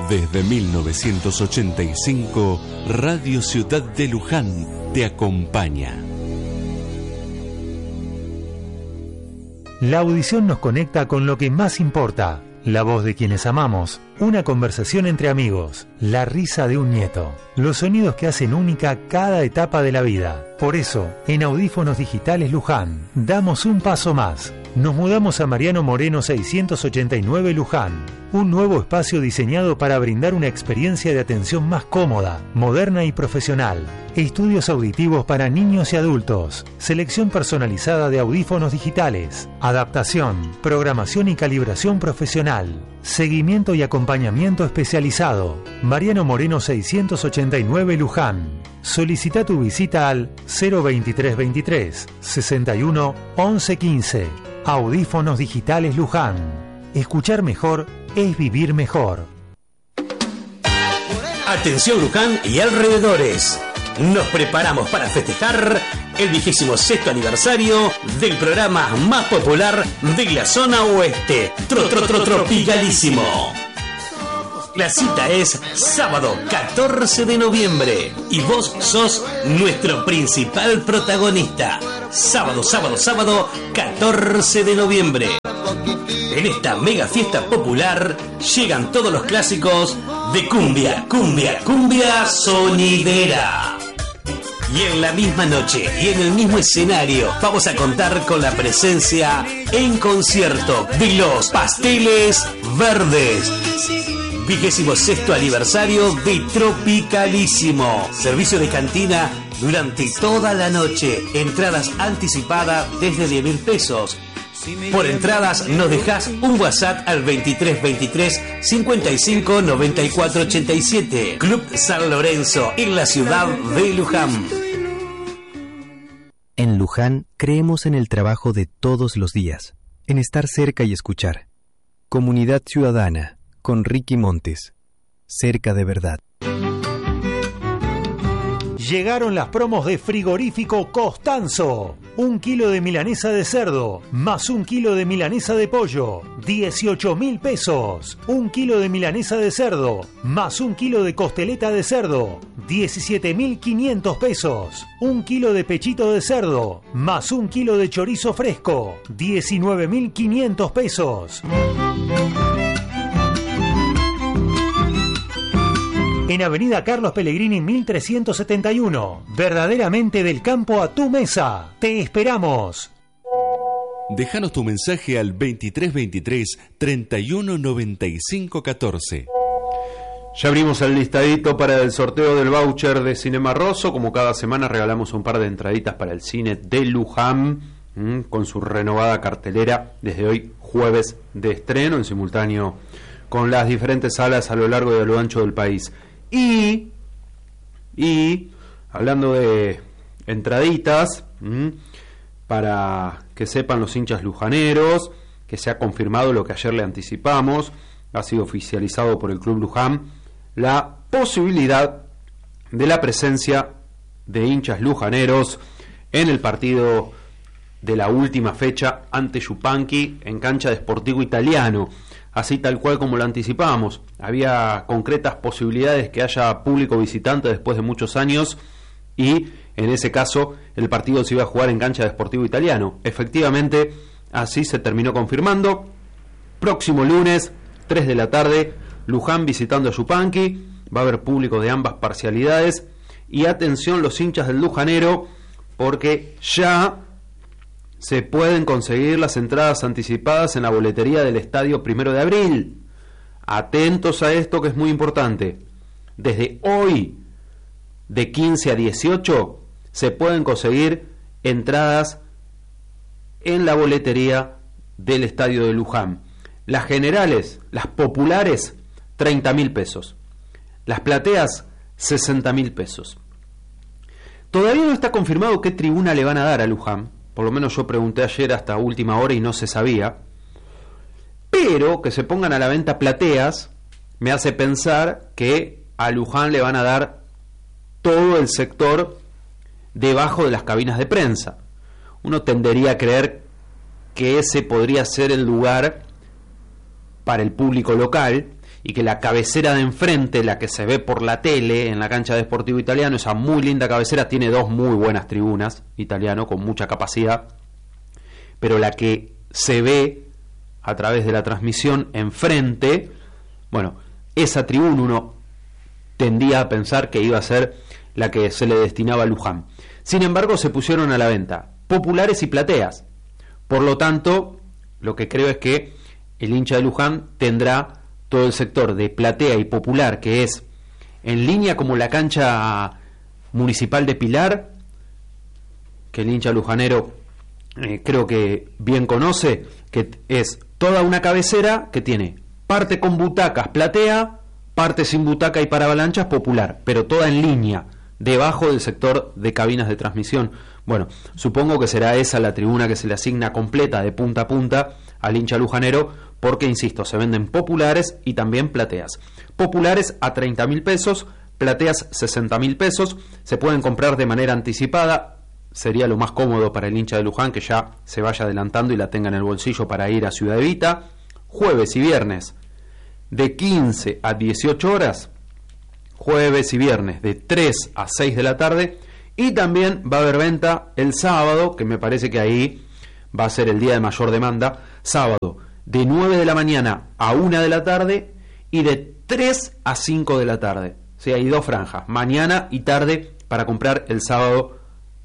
Desde 1985, Radio Ciudad de Luján te acompaña. La audición nos conecta con lo que más importa, la voz de quienes amamos, una conversación entre amigos, la risa de un nieto, los sonidos que hacen única cada etapa de la vida. Por eso, en Audífonos Digitales Luján, damos un paso más. Nos mudamos a Mariano Moreno 689 Luján, un nuevo espacio diseñado para brindar una experiencia de atención más cómoda, moderna y profesional. Estudios auditivos para niños y adultos, selección personalizada de audífonos digitales, adaptación, programación y calibración profesional, seguimiento y acompañamiento especializado. Mariano Moreno 689 Luján. Solicita tu visita al 02323 61 11 15. Audífonos Digitales Luján. Escuchar mejor es vivir mejor. Atención Luján y alrededores. Nos preparamos para festejar el 26º aniversario del programa más popular de la zona oeste, Tropicalísimo. La cita es sábado 14 de noviembre y vos sos nuestro principal protagonista. Sábado 14 de noviembre. En esta mega fiesta popular llegan todos los clásicos de cumbia sonidera. Y en la misma noche y en el mismo escenario vamos a contar con la presencia en concierto de los Pasteles Verdes. 26º aniversario de Tropicalísimo. Servicio de cantina durante toda la noche. Entradas anticipadas desde 10.000 pesos. Por entradas nos dejás un WhatsApp al 2323 55 94 87. Club San Lorenzo, en la ciudad de Luján. En Luján creemos en el trabajo de todos los días, en estar cerca y escuchar. Comunidad Ciudadana, con Ricky Montes. Cerca de verdad. Llegaron las promos de Frigorífico Costanzo. 1 kilo de milanesa de cerdo, más 1 kilo de milanesa de pollo, 18.000 pesos. 1 kilo de milanesa de cerdo, más 1 kilo de costeleta de cerdo, 17.500 pesos. 1 kilo de pechito de cerdo, más 1 kilo de chorizo fresco, 19.500 pesos. En Avenida Carlos Pellegrini 1371. Verdaderamente del campo a tu mesa. ¡Te esperamos! Déjanos tu mensaje al 2323 31 95 14. Ya abrimos el listadito para el sorteo del voucher de Cinema Rosso. Como cada semana regalamos un par de entraditas para el cine de Luján, con su renovada cartelera desde hoy jueves de estreno, en simultáneo con las diferentes salas a lo largo y a lo ancho del país. Y hablando de entraditas, para que sepan los hinchas lujaneros, que se ha confirmado lo que ayer le anticipamos, ha sido oficializado por el Club Luján, la posibilidad de la presencia de hinchas lujaneros en el partido de la última fecha ante Yupanqui en cancha de Sportivo Italiano. Así tal cual como lo anticipábamos, había concretas posibilidades que haya público visitante después de muchos años, y en ese caso el partido se iba a jugar en cancha de Sportivo Italiano. Efectivamente, así se terminó confirmando. Próximo lunes, 3 de la tarde, Luján visitando a Yupanqui. Va a haber público de ambas parcialidades. Y atención los hinchas del lujanero, porque ya se pueden conseguir las entradas anticipadas en la boletería del Estadio 1 de Abril. Atentos a esto, que es muy importante. Desde hoy, de 15 a 18, se pueden conseguir entradas en la boletería del Estadio de Luján. Las generales, las populares, 30.000 pesos. Las plateas, 60.000 pesos. Todavía no está confirmado qué tribuna le van a dar a Luján. Por lo menos yo pregunté ayer hasta última hora y no se sabía. Pero que se pongan a la venta plateas me hace pensar que a Luján le van a dar todo el sector debajo de las cabinas de prensa. Uno tendería a creer que ese podría ser el lugar para el público local y que la cabecera de enfrente, la que se ve por la tele en la cancha de Sportivo Italiano, esa muy linda cabecera, tiene 2 muy buenas tribunas, Italiano, con mucha capacidad, pero la que se ve a través de la transmisión enfrente, bueno, esa tribuna uno tendía a pensar que iba a ser la que se le destinaba a Luján. Sin embargo, se pusieron a la venta populares y plateas. Por lo tanto, lo que creo es que el hincha de Luján tendrá todo el sector de platea y popular, que es en línea como la cancha municipal de Pilar, que el hincha lujanero creo que bien conoce, que es toda una cabecera que tiene parte con butacas platea, parte sin butaca y para avalanchas popular, pero toda en línea, debajo del sector de cabinas de transmisión. Bueno, supongo que será esa la tribuna que se le asigna completa de punta a punta al hincha lujanero, porque, insisto, se venden populares y también plateas. Populares a 30.000 pesos, plateas 60.000 pesos, se pueden comprar de manera anticipada, sería lo más cómodo para el hincha de Luján que ya se vaya adelantando y la tenga en el bolsillo para ir a Ciudad Evita. Jueves y viernes de 15 a 18 horas, jueves y viernes de 3 a 6 de la tarde, y también va a haber venta el sábado, que me parece que ahí va a ser el día de mayor demanda, sábado de 9 de la mañana a 1 de la tarde y de 3 a 5 de la tarde. O sea, hay 2 franjas, mañana y tarde, para comprar el sábado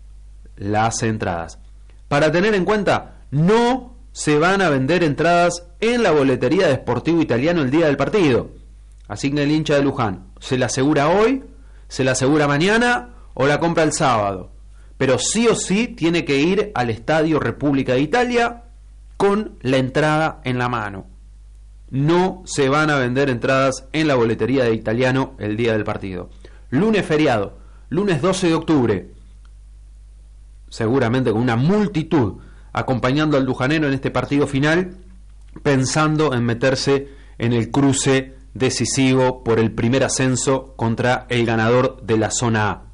las entradas. Para tener en cuenta, no se van a vender entradas en la boletería de Sportivo Italiano el día del partido. Así que el hincha de Luján se la asegura hoy, se la asegura mañana o la compra el sábado. Pero sí o sí tiene que ir al Estadio República de Italia con la entrada en la mano. No se van a vender entradas en la boletería de Italiano el día del partido. Lunes feriado, lunes 12 de octubre, seguramente con una multitud acompañando al lujanero en este partido final, pensando en meterse en el cruce decisivo por el primer ascenso contra el ganador de la zona A.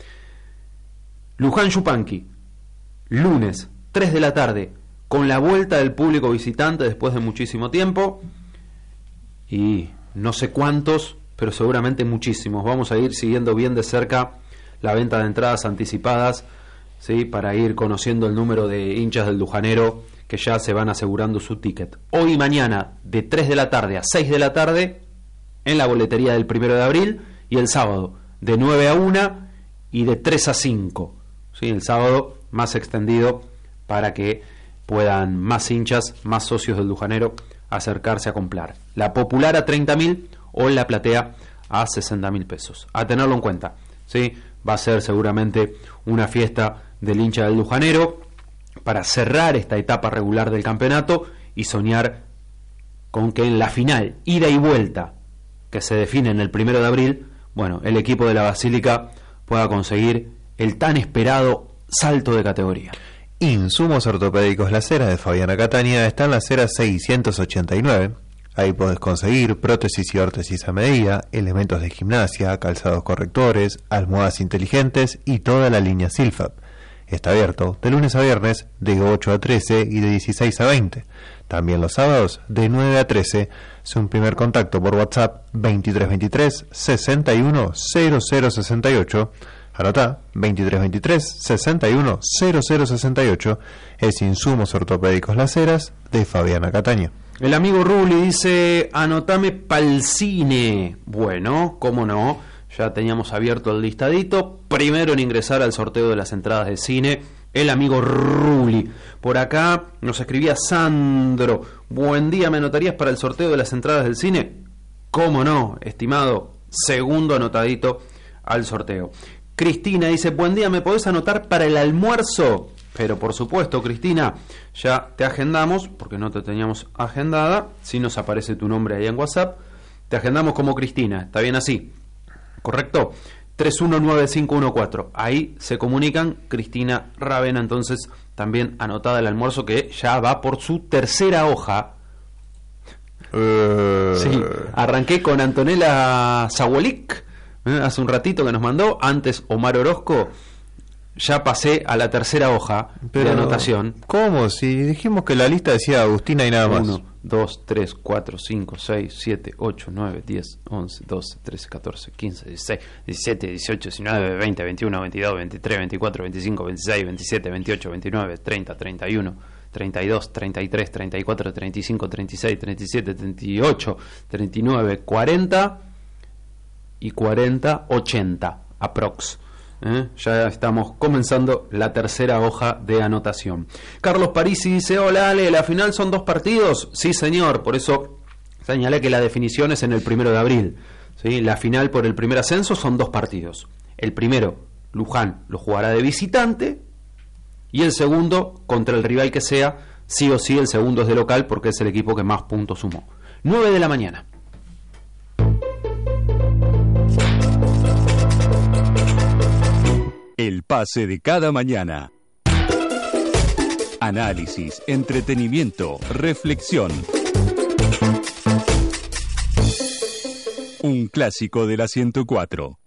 Luján Yupanqui, lunes 3 de la tarde, con la vuelta del público visitante después de muchísimo tiempo, y no sé cuántos, pero seguramente muchísimos. Vamos a ir siguiendo bien de cerca la venta de entradas anticipadas, ¿sí?, para ir conociendo el número de hinchas del lujanero que ya se van asegurando su ticket. Hoy y mañana de 3 de la tarde a 6 de la tarde en la boletería del 1 de abril, y el sábado de 9 a 1 y de 3 a 5. ¿Sí? El sábado más extendido para que puedan más hinchas, más socios del lujanero acercarse a comprar. La popular a 30.000 o la platea a 60.000 pesos. A tenerlo en cuenta. ¿Sí? Va a ser seguramente una fiesta del hincha del lujanero para cerrar esta etapa regular del campeonato y soñar con que en la final, ida y vuelta, que se define en el 1 de abril, bueno, el equipo de la Basílica pueda conseguir el tan esperado salto de categoría. Insumos ortopédicos La Cera de Fabiana Catania está en La Cera 689. Ahí podés conseguir prótesis y órtesis a medida, elementos de gimnasia, calzados correctores, almohadas inteligentes y toda la línea Silfab. Está abierto de lunes a viernes de 8 a 13 y de 16 a 20. También los sábados de 9 a 13. Es un primer contacto por WhatsApp 2323 61 0068. Anotá, 2323 61 0068. Es Insumos Ortopédicos Las Heras de Fabiana Cataño. El amigo Ruli dice: anotame pa'l cine. Bueno, cómo no, ya teníamos abierto el listadito. Primero en ingresar al sorteo de las entradas de cine, el amigo Ruli. Por acá nos escribía Sandro: buen día, ¿me anotarías para el sorteo de las entradas del cine? Cómo no, estimado, segundo anotadito al sorteo. Cristina dice: buen día, ¿me podés anotar para el almuerzo? Pero por supuesto, Cristina, ya te agendamos, porque no te teníamos agendada. Si nos aparece tu nombre ahí en WhatsApp, te agendamos como Cristina. ¿Está bien así? ¿Correcto? 319514. Ahí se comunican. Cristina Ravena, entonces, también anotada el almuerzo, que ya va por su tercera hoja. Sí, arranqué con Antonella Zawolik, hace un ratito que nos mandó. Antes Omar Orozco. Ya pasé a la tercera hoja de anotación. ¿Cómo? Si dijimos que la lista decía Agustina y nada más. 1, 2, 3, 4, 5, 6, 7, 8, 9, 10, 11, 12, 13, 14, 15, 16, 17, 18, 19, 20, 21, 22, 23, 24, 25, 26, 27, 28, 29, 30, 31, 32, 33, 34, 35, 36, 37, 38, 39, 40 y 40, 80, aprox. Ya estamos comenzando la tercera hoja de anotación. Carlos Parisi dice: hola Ale, ¿la final son 2 partidos? Sí señor, por eso señalé que la definición es en el 1 de abril, ¿sí? La final por el primer ascenso son 2 partidos. El primero, Luján lo jugará de visitante, y el segundo, contra el rival que sea, sí o sí el segundo es de local porque es el equipo que más puntos sumó. 9 de la mañana. El pase de cada mañana. Análisis, entretenimiento, reflexión. Un clásico de la 104.